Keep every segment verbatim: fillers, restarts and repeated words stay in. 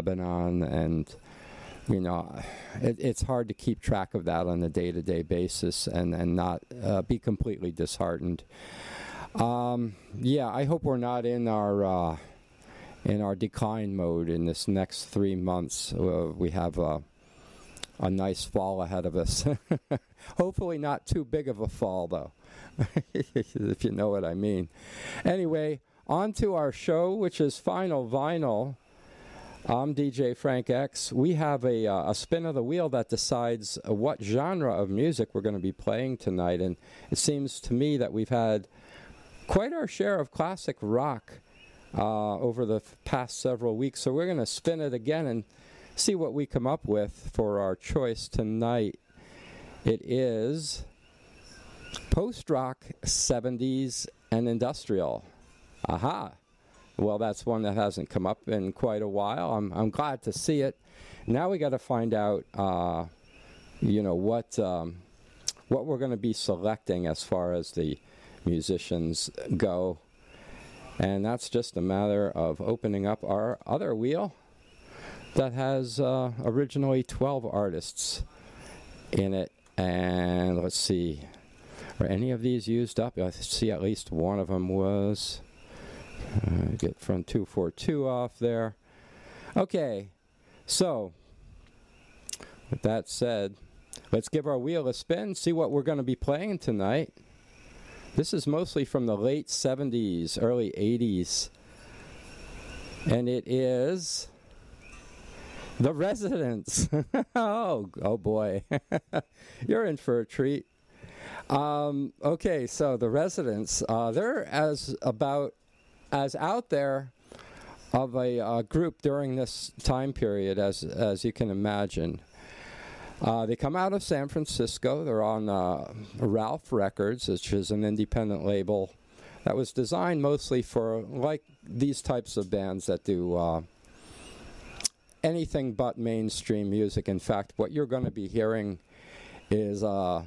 Lebanon, and you know, it, it's hard to keep track of that on a day-to-day basis and, and not uh, be completely disheartened. Um, yeah, I hope we're not in our uh, in our decline mode in this next three months. Uh, we have a, a nice fall ahead of us. Hopefully not too big of a fall, though, if you know what I mean. Anyway, on to our show, which is Final Vinyl. I'm D J Frank X. We have a, uh, a spin of the wheel that decides uh, what genre of music we're going to be playing tonight, and it seems to me that we've had quite our share of classic rock uh, over the f- past several weeks, so we're going to spin it again and see what we come up with for our choice tonight. It is post-rock, seventies, and industrial. Aha! Well, that's one that hasn't come up in quite a while. I'm I'm glad to see it. Now we got to find out, uh, you know, what um, what we're going to be selecting as far as the musicians go, and that's just a matter of opening up our other wheel that has uh, originally twelve artists in it. And let's see, are any of these used up? I see at least one of them was. Uh, get from two forty-two off there. Okay, so with that said, let's give our wheel a spin, see what we're going to be playing tonight. This is mostly from the late seventies, early eighties, and it is The Residents. oh, oh boy, you're in for a treat. Um, okay, so The Residents, uh, they're as about as out there of a uh, group during this time period as as you can imagine. Uh, they come out of San Francisco. They're on uh, Ralph Records, which is an independent label that was designed mostly for like these types of bands that do uh, anything but mainstream music. In fact, what you're going to be hearing is, uh,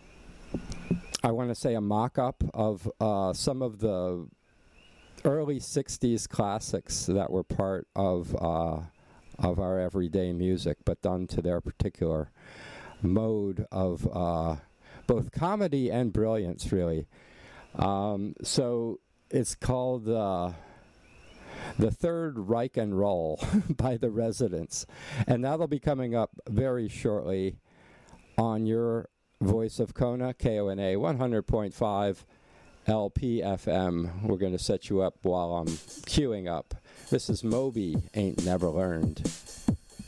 I want to say, a mock-up of uh, some of the early sixties classics that were part of uh, of our everyday music, but done to their particular mode of uh, both comedy and brilliance, really. Um, so it's called uh, The Third Reich and Roll by The Residents, and that'll be coming up very shortly on your Voice of Kona, K O N A one hundred point five L P F M. We're going to set you up while I'm queuing up. This is Moby Ain't Never Learned.